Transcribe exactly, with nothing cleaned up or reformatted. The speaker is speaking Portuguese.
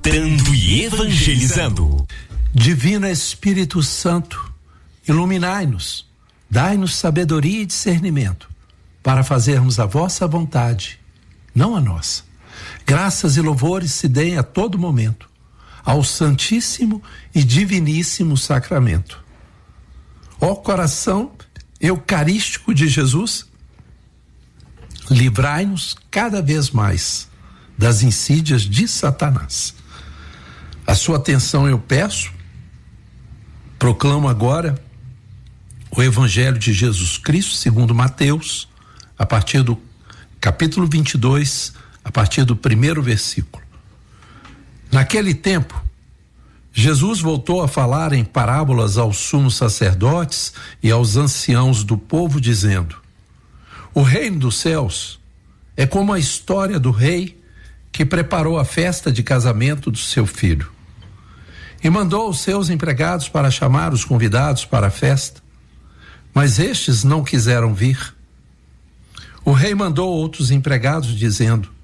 Tratando e evangelizando. Divino Espírito Santo, iluminai-nos, dai-nos sabedoria e discernimento para fazermos a vossa vontade, não a nossa. Graças e louvores se deem a todo momento ao Santíssimo e Diviníssimo Sacramento. Ó coração eucarístico de Jesus, livrai-nos cada vez mais das insídias de Satanás. A sua atenção eu peço. Proclamo agora o Evangelho de Jesus Cristo segundo Mateus, a partir do capítulo vinte e dois, a partir do primeiro versículo. Naquele tempo, Jesus voltou a falar em parábolas aos sumos sacerdotes e aos anciãos do povo, dizendo: o reino dos céus é como a história do rei que preparou a festa de casamento do seu filho e mandou os seus empregados para chamar os convidados para a festa, mas estes não quiseram vir. O rei mandou outros empregados, dizendo: